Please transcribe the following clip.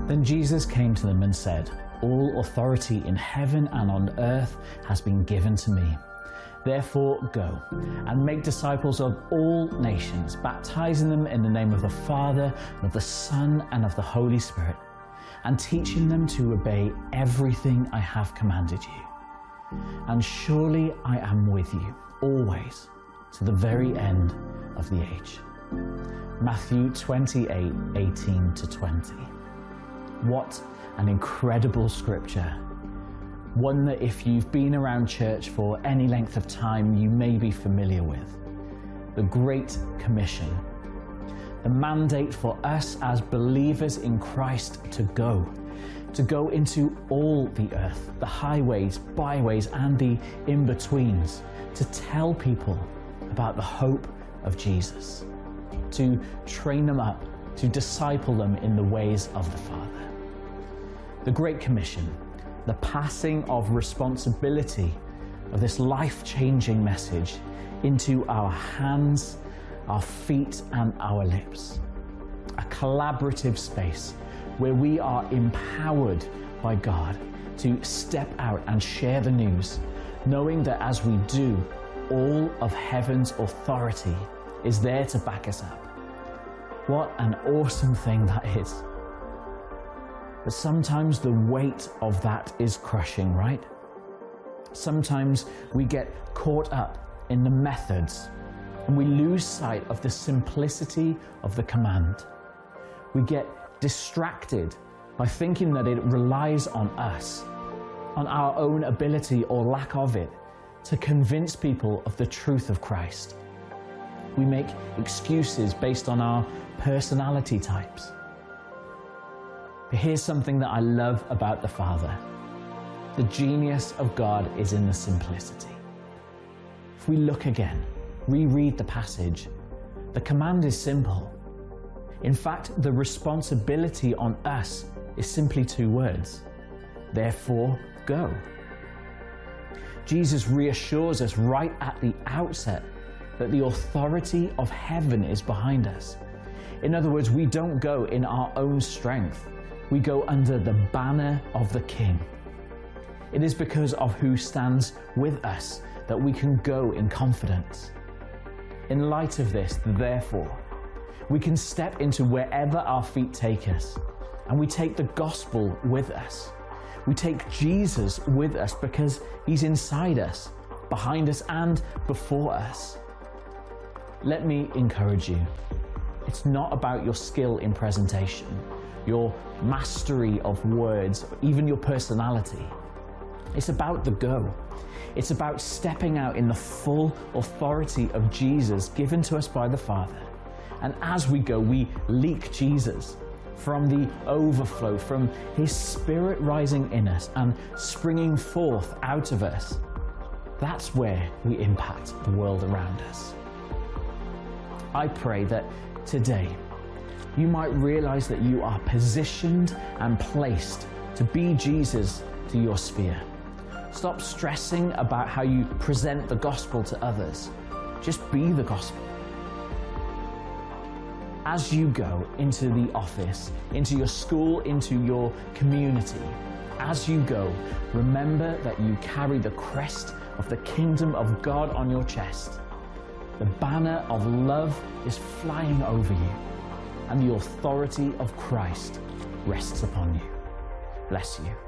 Then Jesus came to them and said, "All authority in heaven and on earth has been given to me. Therefore go and make disciples of all nations, baptizing them in the name of the Father, and of the Son, and of the Holy Spirit, and teaching them to obey everything I have commanded you. And surely I am with you always, to the very end of the age." Matthew 28:18-20. What an incredible scripture. One that if you've been around church for any length of time, you may be familiar with. The Great Commission. The mandate for us as believers in Christ to go into all the earth, the highways, byways, and the in-betweens, to tell people about the hope of Jesus, to train them up, to disciple them in the ways of the Father. The Great Commission, the passing of responsibility of this life-changing message into our hands, our feet, and our lips. A collaborative space where we are empowered by God to step out and share the news, knowing that as we do, all of heaven's authority is there to back us up. What an awesome thing that is. But sometimes the weight of that is crushing, right? Sometimes we get caught up in the methods and we lose sight of the simplicity of the command. We get distracted by thinking that it relies on us, on our own ability or lack of it, to convince people of the truth of Christ. We make excuses based on our personality types. But here's something that I love about the Father. The genius of God is in the simplicity. If we look again, reread the passage, the command is simple. In fact, the responsibility on us is simply 2 words. Therefore, go. Jesus reassures us right at the outset that the authority of heaven is behind us. In other words, we don't go in our own strength. We go under the banner of the King. It is because of who stands with us that we can go in confidence. In light of this, therefore, we can step into wherever our feet take us, and we take the gospel with us. We take Jesus with us because he's inside us, behind us, and before us. Let me encourage you. It's not about your skill in presentation, your mastery of words, even your personality. It's about the go. It's about stepping out in the full authority of Jesus given to us by the Father. And as we go, we leak Jesus from the overflow, from his Spirit rising in us and springing forth out of us. That's where we impact the world around us. I pray that today you might realize that you are positioned and placed to be Jesus to your sphere. Stop stressing about how you present the gospel to others. Just be the gospel. As you go into the office, into your school, into your community, as you go, remember that you carry the crest of the kingdom of God on your chest. The banner of love is flying over you, and the authority of Christ rests upon you. Bless you.